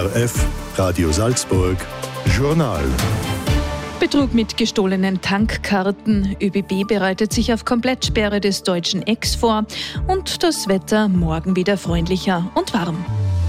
ORF Radio Salzburg Journal. Betrug mit gestohlenen Tankkarten. ÖBB bereitet sich auf Komplettsperre des deutschen Ecks vor und das Wetter morgen wieder freundlicher und warm.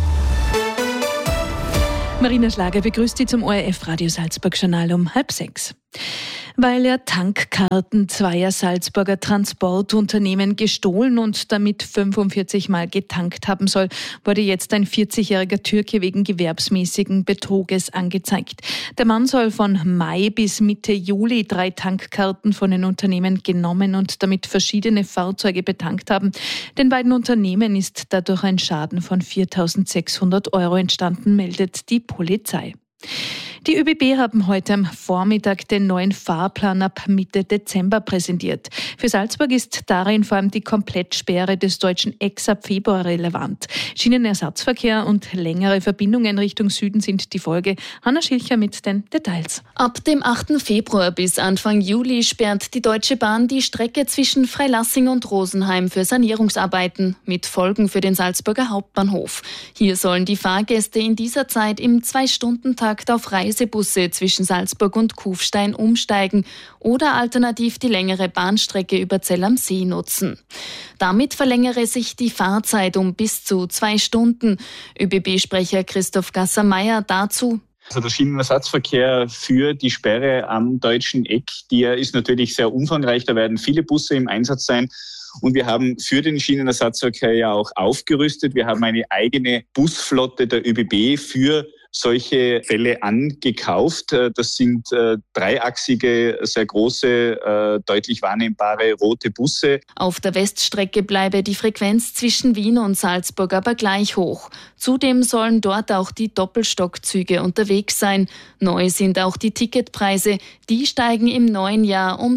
Marina Schlager begrüßt Sie zum ORF Radio Salzburg Journal um 5:30. Weil er Tankkarten zweier Salzburger Transportunternehmen gestohlen und damit 45 Mal getankt haben soll, wurde jetzt ein 40-jähriger Türke wegen gewerbsmäßigen Betruges angezeigt. Der Mann soll von Mai bis Mitte Juli 3 Tankkarten von den Unternehmen genommen und damit verschiedene Fahrzeuge betankt haben. Den beiden Unternehmen ist dadurch ein Schaden von 4.600 € entstanden, meldet die Polizei. Die ÖBB haben heute am Vormittag den neuen Fahrplan ab Mitte Dezember präsentiert. Für Salzburg ist darin vor allem die Komplettsperre des deutschen Ecks ab Februar relevant. Schienenersatzverkehr und längere Verbindungen Richtung Süden sind die Folge. Hanna Schilcher mit den Details. Ab dem 8. Februar bis Anfang Juli sperrt die Deutsche Bahn die Strecke zwischen Freilassing und Rosenheim für Sanierungsarbeiten, mit Folgen für den Salzburger Hauptbahnhof. Hier sollen die Fahrgäste in dieser Zeit im 2-Stunden-Takt auf Reisebusse zwischen Salzburg und Kufstein umsteigen oder alternativ die längere Bahnstrecke über Zell am See nutzen. Damit verlängere sich die Fahrzeit um bis zu 2 Stunden. ÖBB-Sprecher Christoph Gasser-Meyer dazu: Also der Schienenersatzverkehr für die Sperre am deutschen Eck, der ist natürlich sehr umfangreich. Da werden viele Busse im Einsatz sein. Und wir haben für den Schienenersatzverkehr ja auch aufgerüstet. Wir haben eine eigene Busflotte der ÖBB für solche Fälle angekauft. Das sind dreiachsige, sehr große, deutlich wahrnehmbare rote Busse. Auf der Weststrecke bleibe die Frequenz zwischen Wien und Salzburg aber gleich hoch. Zudem sollen dort auch die Doppelstockzüge unterwegs sein. Neu sind auch die Ticketpreise. Die steigen im neuen Jahr um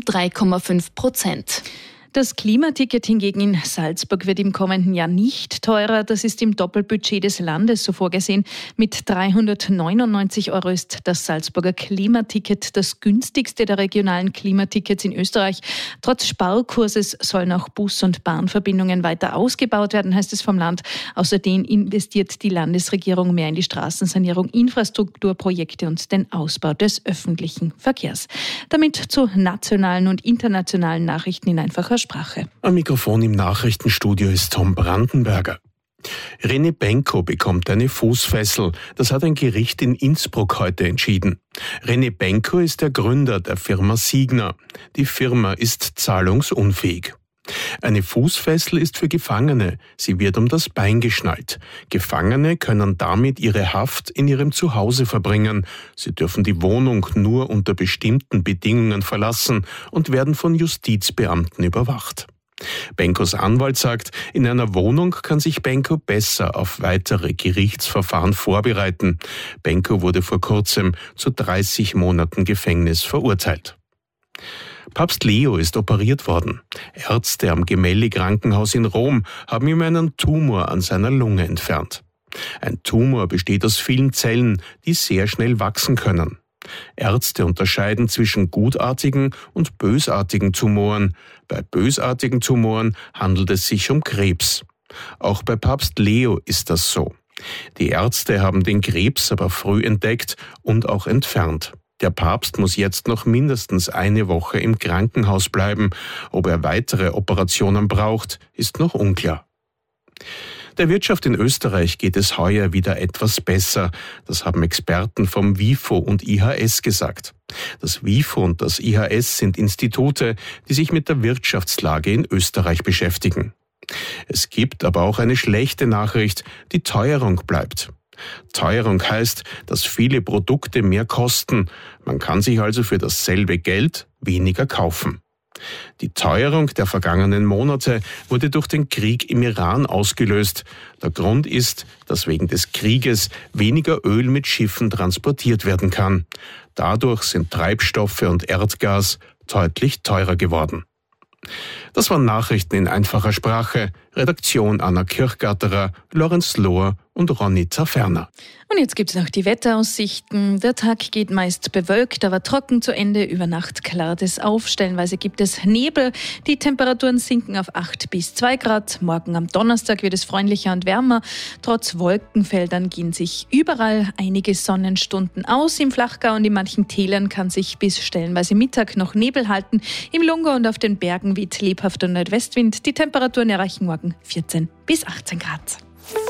3,5%. Das Klimaticket hingegen in Salzburg wird im kommenden Jahr nicht teurer. Das ist im Doppelbudget des Landes so vorgesehen. Mit 399 € ist das Salzburger Klimaticket das günstigste der regionalen Klimatickets in Österreich. Trotz Sparkurses sollen auch Bus- und Bahnverbindungen weiter ausgebaut werden, heißt es vom Land. Außerdem investiert die Landesregierung mehr in die Straßensanierung, Infrastrukturprojekte und den Ausbau des öffentlichen Verkehrs. Damit zu nationalen und internationalen Nachrichten in einfacher Sprache. Am Mikrofon im Nachrichtenstudio ist Tom Brandenberger. René Benko bekommt eine Fußfessel. Das hat ein Gericht in Innsbruck heute entschieden. René Benko ist der Gründer der Firma Signa. Die Firma ist zahlungsunfähig. Eine Fußfessel ist für Gefangene. Sie wird um das Bein geschnallt. Gefangene können damit ihre Haft in ihrem Zuhause verbringen. Sie dürfen die Wohnung nur unter bestimmten Bedingungen verlassen und werden von Justizbeamten überwacht. Benkos Anwalt sagt, in einer Wohnung kann sich Benko besser auf weitere Gerichtsverfahren vorbereiten. Benko wurde vor kurzem zu 30 Monaten Gefängnis verurteilt. Papst Leo ist operiert worden. Ärzte am Gemelli-Krankenhaus in Rom haben ihm einen Tumor an seiner Lunge entfernt. Ein Tumor besteht aus vielen Zellen, die sehr schnell wachsen können. Ärzte unterscheiden zwischen gutartigen und bösartigen Tumoren. Bei bösartigen Tumoren handelt es sich um Krebs. Auch bei Papst Leo ist das so. Die Ärzte haben den Krebs aber früh entdeckt und auch entfernt. Der Papst muss jetzt noch mindestens eine Woche im Krankenhaus bleiben. Ob er weitere Operationen braucht, ist noch unklar. Der Wirtschaft in Österreich geht es heuer wieder etwas besser. Das haben Experten vom WIFO und IHS gesagt. Das WIFO und das IHS sind Institute, die sich mit der Wirtschaftslage in Österreich beschäftigen. Es gibt aber auch eine schlechte Nachricht: die Teuerung bleibt. Teuerung heißt, dass viele Produkte mehr kosten. Man kann sich also für dasselbe Geld weniger kaufen. Die Teuerung der vergangenen Monate wurde durch den Krieg im Iran ausgelöst. Der Grund ist, dass wegen des Krieges weniger Öl mit Schiffen transportiert werden kann. Dadurch sind Treibstoffe und Erdgas deutlich teurer geworden. Das waren Nachrichten in einfacher Sprache. Redaktion Anna Kirchgatterer, Lorenz Lohr und Ronny Zerferner. Und jetzt gibt es noch die Wetteraussichten. Der Tag geht meist bewölkt, aber trocken zu Ende. Über Nacht klart es auf. Stellenweise gibt es Nebel. Die Temperaturen sinken auf 8 bis 2 Grad. Morgen am Donnerstag wird es freundlicher und wärmer. Trotz Wolkenfeldern gehen sich überall einige Sonnenstunden aus. Im Flachgau und in manchen Tälern kann sich bis stellenweise Mittag noch Nebel halten. Im Lungau und auf den Bergen weht lebhafter Nordwestwind. Die Temperaturen erreichen morgen 14 bis 18 Grad.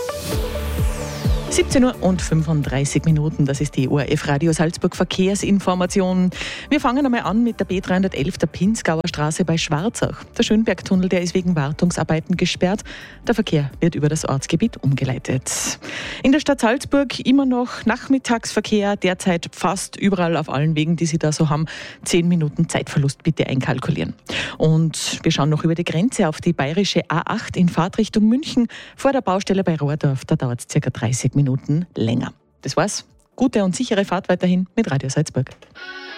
17:35 Uhr, das ist die ORF Radio Salzburg Verkehrsinformation. Wir fangen einmal an mit der B311 der Pinzgauer Straße bei Schwarzach. Der Schönbergtunnel, der ist wegen Wartungsarbeiten gesperrt. Der Verkehr wird über das Ortsgebiet umgeleitet. In der Stadt Salzburg immer noch Nachmittagsverkehr, derzeit fast überall auf allen Wegen, die Sie da so haben. 10 Minuten Zeitverlust bitte einkalkulieren. Und wir schauen noch über die Grenze auf die bayerische A8 in Fahrtrichtung München. Vor der Baustelle bei Rohrdorf, da dauert es ca. 30 Minuten länger. Das war's. Gute und sichere Fahrt weiterhin mit Radio Salzburg.